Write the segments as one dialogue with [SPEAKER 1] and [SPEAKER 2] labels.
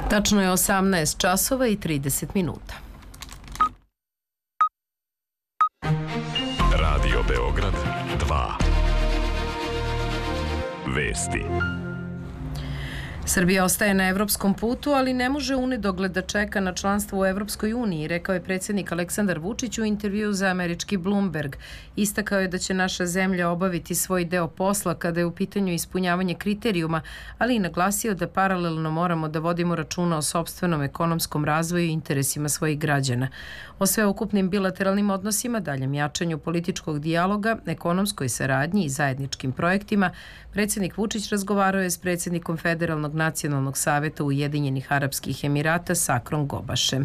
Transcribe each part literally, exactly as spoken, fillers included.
[SPEAKER 1] Tačno je osamnaest časova i trideset minuta.
[SPEAKER 2] Radio Beograd dva. Vesti.
[SPEAKER 1] Srbija ostaje na evropskom putu, ali ne može unedogled da čeka na članstvo u Evropskoj uniji, rekao je predsjednik Aleksandar Vučić u intervjuu za američki Bloomberg. Istakao je da će naša zemlja obaviti svoj deo posla kada je u pitanju ispunjavanje kriterijuma, ali i naglasio da paralelno moramo da vodimo računa o sopstvenom ekonomskom razvoju i interesima svojih građana. O sveukupnim bilateralnim odnosima, daljem jačanju političkog dijaloga, ekonomskoj saradnji i zajedničkim projektima, predsjednik Vučić razgovarao je s predsjednikom Federalnog nacionalnog saveta Ujedinjenih Arapskih Emirata Sakrom Gobašem.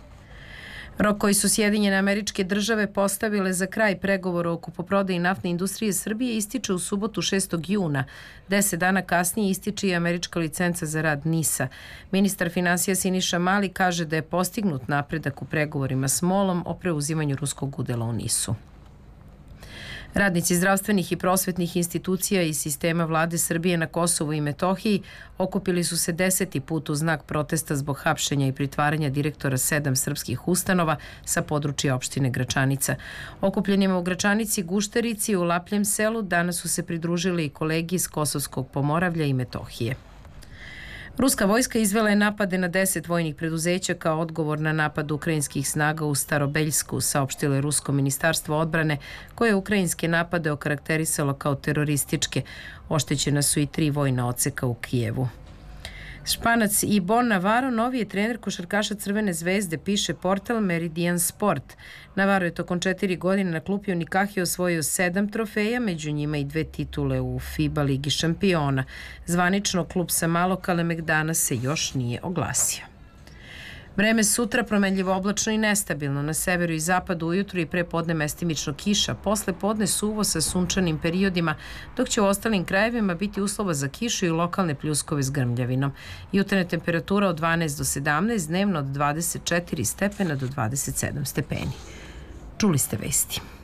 [SPEAKER 1] Rok koji su Sjedinjene Američke Države postavile za kraj pregovora o kupoprodaji naftne industrije Srbije ističe u subotu šestog juna. Deset dana kasnije ističe i američka licenca za rad NIS-a. Ministar finansija Siniša Mali kaže da je postignut napredak u pregovorima s MOL-om o preuzimanju ruskog udela u NIS-u. Radnici zdravstvenih i prosvetnih institucija i sistema vlade Srbije na Kosovu i Metohiji okupili su se deseti put u znak protesta zbog hapšenja i pritvaranja direktora sedam srpskih ustanova sa područja opštine Gračanica. Okupljenima u Gračanici, Gušterici i u Lapljem selu danas su se pridružili i kolegi iz Kosovskog Pomoravlja i Metohije. Ruska vojska izvela je napade na deset vojnih preduzeća kao odgovor na napad ukrajinskih snaga u Starobeljsku, saopštilo je Rusko ministarstvo odbrane, koje je ukrajinske napade okarakterisalo kao terorističke. Oštećena su i tri vojna odseka u Kijevu. Španac i Bon Navarro novi je trener košarkaša Crvene zvezde, piše portal Meridian Sport. Navarro je tokom četiri godine na klupi Unikahi osvojio sedam trofeja, među njima i dve titule u FIBA Ligi šampiona. Zvanično klub sa Malog Kalemegdana se još nije oglasio. Vreme sutra promenljivo oblačno i nestabilno. Na severu i zapadu ujutru i pre podne mestimično kiša. Posle podne suvo sa sunčanim periodima, dok će u ostalim krajevima biti uslova za kišu i lokalne pljuskove s grmljavinom. Jutarnja temperatura od dvanaest do sedamnaest, dnevno od dvadeset četiri stepena do dvadeset sedam stepeni. Čuli ste vesti.